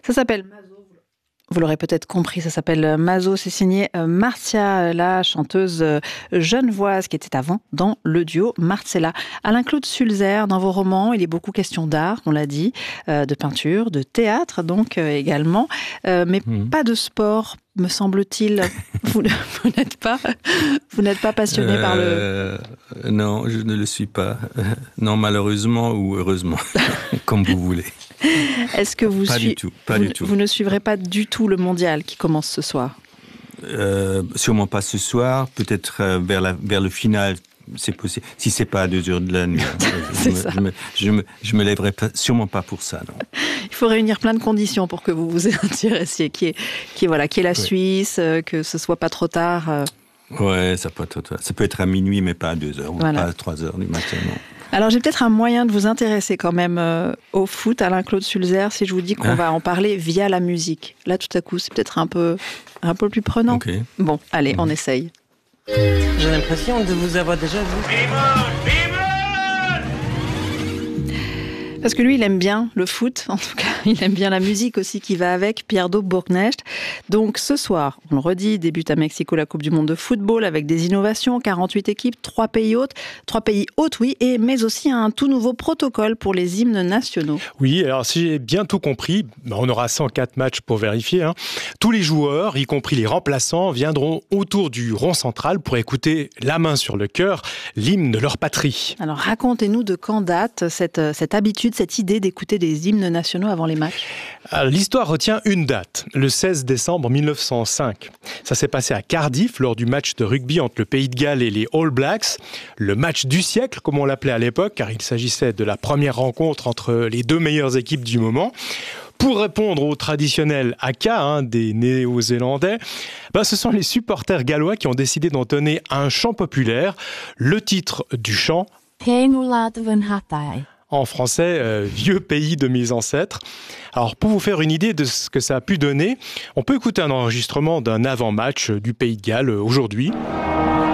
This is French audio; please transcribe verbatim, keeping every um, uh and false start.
Ça s'appelle Mazo. Vous l'aurez peut-être compris, ça s'appelle Mazo. C'est signé Marcia, la chanteuse genevoise qui était avant dans le duo Marcella. Alain-Claude Sulzer, dans vos romans, il est beaucoup question d'art, on l'a dit, de peinture, de théâtre donc également, mais mmh. pas de sport, me semble-t-il. Vous, vous n'êtes pas, vous n'êtes pas passionné euh, par le... Non, je ne le suis pas. Non, malheureusement ou heureusement, comme vous voulez. Est-ce que vous, pas sui... du tout, pas vous, du tout. vous ne suivrez pas du tout le mondial qui commence ce soir? euh, Sûrement pas ce soir, peut-être euh, vers, la, vers le final, c'est possible. Si c'est pas à deux heures de la nuit, c'est je, ça. Me, je, me, je me je me lèverai pas, sûrement pas pour ça, non. Il faut réunir plein de conditions pour que vous vous intéressiez, qui est, qui est voilà, qui est la oui. Suisse, euh, que ce soit pas trop tard. Euh... Ouais, ça peut être, ça peut être à minuit, mais pas à deux heures, voilà. ou pas à trois heures du matin, non. Alors, j'ai peut-être un moyen de vous intéresser quand même euh, au foot, Alain-Claude Sulzer, si je vous dis qu'on ah. va en parler via la musique. Là, tout à coup, c'est peut-être un peu, un peu plus prenant. Okay. Bon, allez, mmh. on essaye. J'ai l'impression de vous avoir déjà vu. Parce que lui, il aime bien le foot, en tout cas, il aime bien la musique aussi qui va avec, Pierdo Burgknecht. Donc ce soir, on le redit, débute à Mexico la Coupe du Monde de football avec des innovations, quarante-huit équipes, trois pays hôtes, trois pays hôtes, oui, et, mais aussi un tout nouveau protocole pour les hymnes nationaux. Oui, alors si j'ai bien tout compris, on aura cent quatre matchs pour vérifier. Hein. Tous les joueurs, y compris les remplaçants, viendront autour du rond central pour écouter la main sur le cœur, l'hymne de leur patrie. Alors racontez-nous de quand date cette, cette habitude, cette idée d'écouter des hymnes nationaux avant les matchs? Alors, l'histoire retient une date, le seize décembre mille neuf cent cinq. Ça s'est passé à Cardiff lors du match de rugby entre le Pays de Galles et les All Blacks. Le match du siècle, comme on l'appelait à l'époque, car il s'agissait de la première rencontre entre les deux meilleures équipes du moment. Pour répondre au traditionnel haka hein, des Néo-Zélandais, ben, ce sont les supporters gallois qui ont décidé d'entonner un chant populaire. Le titre du chant... En français, euh, vieux pays de mes ancêtres. Alors, pour vous faire une idée de ce que ça a pu donner, on peut écouter un enregistrement d'un avant-match du Pays de Galles aujourd'hui.